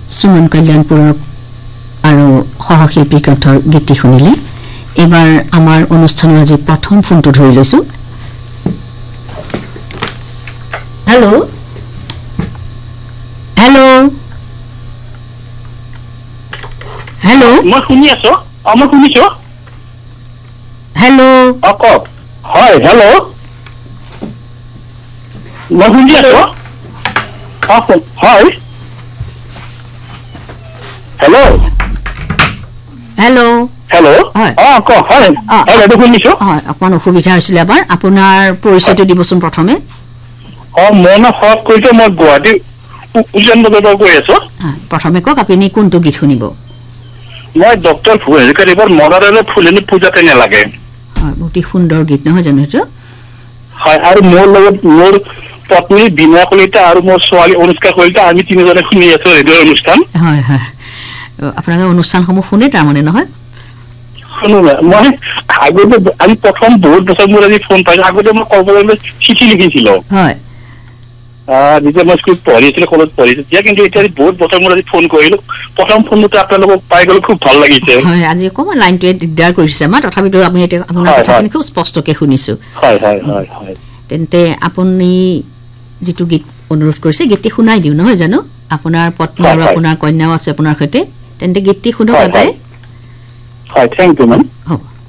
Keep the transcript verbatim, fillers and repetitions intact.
সুমন কল্যাণপুৰ আৰু সহশিল্পী কণ্ঠৰ গীতি শুনিলে এবাৰ আমাৰ অনুষ্ঠানৰ আজি প্ৰথম ফোনটো ধৰি লৈছো হেল্ল' হেল্ল' হেল্ল' মই শুনি আছো অ মই শুনিছো হেল্ল' অ কওক হয় হেল্ল' মই শুনি আছো অ হয় হেল্ল' হেল্ল' হেল্ল' হয় অ কওক হয় হয় বাইদেউ শুনিছো হয় অকমান অসুবিধা হৈছিল এবাৰ আপোনাৰ পৰিচয়টো দিবচোন প্ৰথমে অ মই না হক কৈছে মই গুৱাহাটী উজান বজাৰৰ কৈ আছো প্ৰথমে কওক আপুনি কোনটো গীত শুনিব মই ডক্টৰ ভুৰিকাৰীবৰ মৰাৰে ফুলনি পূজাতে নালাগে হয় অতি সুন্দৰ গীত নহয় জানো এইটো হয় আৰু মোৰ লগত মোৰ পত্নী বিনা কলিতা আৰু মোৰ ছোৱালী অনুষ্কা কলিতা আমি তিনিজনে শুনি আছো ৰেডিঅ'ৰ অনুষ্ঠান হয় হয় আপোনালোকে অনুষ্ঠানসমূহ শুনে তাৰমানে নহয় শুনো মই আগতে আমি প্ৰথম বহুত বছৰ মোৰ আজি ফোন পাইছো আগতে মই ক'বলৈ চিঠি লিখিছিলো হয় যেতিয়া মই স্কুলত পঢ়িছিলো কলেজ পঢ়িছিলো তেতিয়া কিন্তু এতিয়া বহুত বছৰ মোৰ আজি ফোন কৰিলো প্ৰথম ফোনতে আপোনালোকক পাই গ'লো খুব ভাল লাগিছে হয় আজি অকণমান লাইনটোৱে দিগদাৰ কৰিছে আমাৰ তথাপিতো আপুনি এতিয়া আপোনাৰ কথাখিনি খুব স্পষ্টকৈ শুনিছো হয় হয় হয় হয় তেন্তে আপুনি যিটো গীত অনুৰোধ কৰিছে গীতটি শুনাই দিওঁ নহয় জানো আপোনাৰ পত্নী আৰু আপোনাৰ কন্যাও আছে আপোনাৰ সৈতে তেন্তে গীতটি শুনক এটাই হয় থেংক ইউ মেম হ'ব